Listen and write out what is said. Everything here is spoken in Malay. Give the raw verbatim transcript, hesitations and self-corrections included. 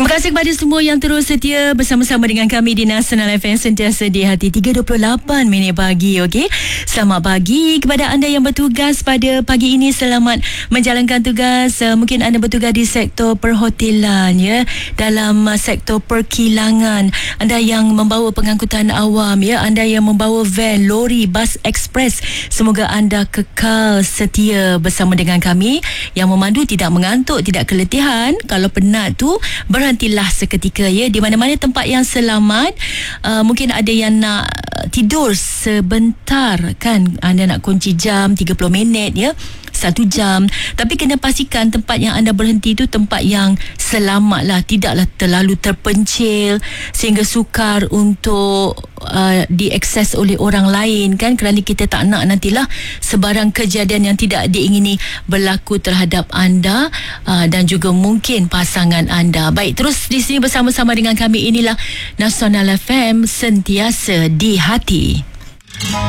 Terima kasih kepada semua yang terus setia bersama-sama dengan kami di Nasional F M, sentiasa di hati. Tiga dua puluh lapan minit pagi. Okey, selamat pagi kepada anda yang bertugas pada pagi ini. Selamat menjalankan tugas. uh, Mungkin anda bertugas di sektor perhotelan, ya, dalam uh, sektor perkilangan, anda yang membawa pengangkutan awam, ya, anda yang membawa van, lori, bas ekspres. Semoga anda kekal setia bersama dengan kami. Yang memandu tidak mengantuk, tidak keletihan. Kalau penat tu, berhentilah seketika, ya, di mana-mana tempat yang selamat. uh, Mungkin ada yang nak tidur sebentar, kan, anda nak kunci jam tiga puluh minit, ya, satu jam, tapi kena pastikan tempat yang anda berhenti tu tempat yang selamat lah, tidaklah terlalu terpencil sehingga sukar untuk uh, diakses oleh orang lain, kan, kerana kita tak nak nantilah sebarang kejadian yang tidak diingini berlaku terhadap anda uh, dan juga mungkin pasangan anda. Baik, terus di sini bersama-sama dengan kami. Inilah Nasional F M, sentiasa di hati.